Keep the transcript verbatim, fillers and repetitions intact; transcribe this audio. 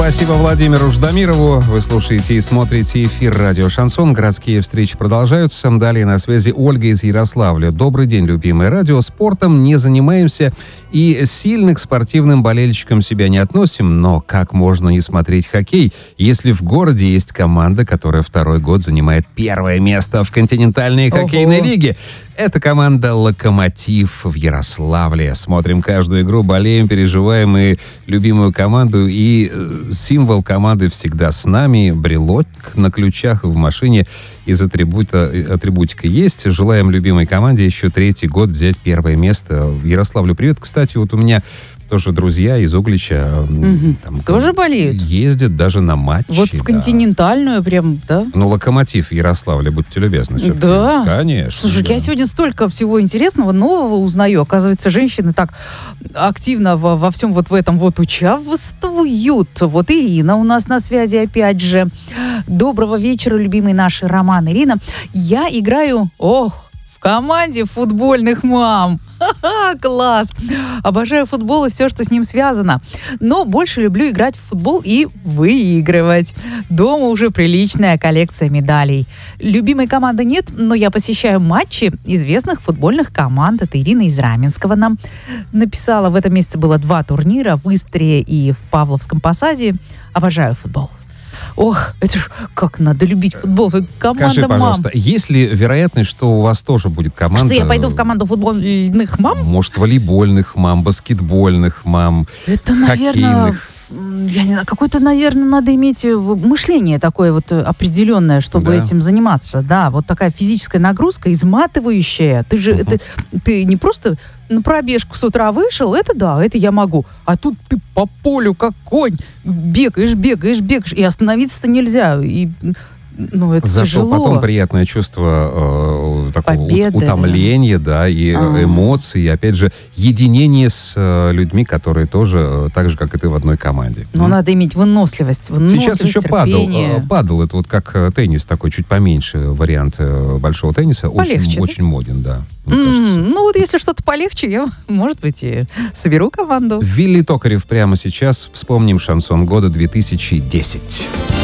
Спасибо Владимиру Ждамирову. Вы слушаете и смотрите эфир радио «Шансон». Городские встречи продолжаются. Далее на связи Ольга из Ярославля. Добрый день, любимое радио. Спортом не занимаемся и сильно к спортивным болельщикам себя не относим. Но как можно не смотреть хоккей, если в городе есть команда, которая второй год занимает первое место в континентальной хоккейной Ого. лиге? Это команда «Локомотив» в Ярославле. Смотрим каждую игру, болеем, переживаем и любимую команду. И э, символ команды всегда с нами. Брелок на ключах в машине из атрибута, атрибутика есть. Желаем любимой команде еще третий год взять первое место в Ярославле. Привет, кстати, вот у меня тоже друзья из Углича. Угу. Там, Тоже болеют? Ездят даже на матчи. Вот в да. континентальную прям, да? Ну, «Локомотив» в Ярославле, будьте любезны. все-таки. Да. Конечно. Слушай, да. я сегодня столько всего интересного, нового узнаю. Оказывается, женщины так активно во, во всем вот в этом вот участвуют. Вот Ирина у нас на связи опять же. Доброго вечера, любимый наш Роман. Ирина, я играю, ох, в команде футбольных мам. Ха-ха, класс! Обожаю футбол и все, что с ним связано. Но больше люблю играть в футбол и выигрывать. Дома уже приличная коллекция медалей. Любимой команды нет, но я посещаю матчи известных футбольных команд. Это Ирина из Раменского нам написала. В этом месяце было два турнира в Истре и в Павловском Посаде. Обожаю футбол. Ох, это ж как надо любить футбол. Команда Скажи, пожалуйста, мам. есть ли вероятность, что у вас тоже будет команда? Что я пойду в команду футбольных мам? Может, волейбольных мам, баскетбольных мам, Это, наверное, хоккейных? я не знаю, какое-то, наверное, надо иметь мышление такое вот определенное, чтобы Да. этим заниматься. Да, вот такая физическая нагрузка, изматывающая. Ты же, Мгм. это, ты не просто на пробежку с утра вышел, это да, это я могу. А тут ты по полю, как конь, бегаешь, бегаешь, бегаешь, и остановиться-то нельзя. И, ну, это Зато тяжело. потом приятное чувство э, такого Победы, ут- утомления, да, и э, А. эмоций, и, опять же, единение с э, людьми, которые тоже, э, так же, как и ты, в одной команде. Но М? надо иметь выносливость, выносливость, Сейчас еще падал, терпение. э, падал, это вот как э, теннис, такой чуть поменьше вариант э, большого тенниса. Полегче, Очень, да? очень моден, да, мне М, кажется. Ну вот если что-то полегче, я, может быть, и соберу команду. Вилли Токарев прямо сейчас. Вспомним шансон года две тысячи десять.